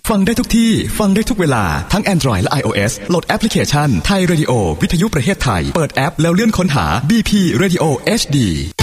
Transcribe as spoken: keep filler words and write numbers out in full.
ฟังได้ทุกที่ฟังได้ทุกเวลาทั้ง Android และ iOS โหลดแอปพลิเคชัน Thai Radio วิทยุประเทศไทยเปิดแอปแล้วเลื่อนค้นหา บี พี Radio เอช ดี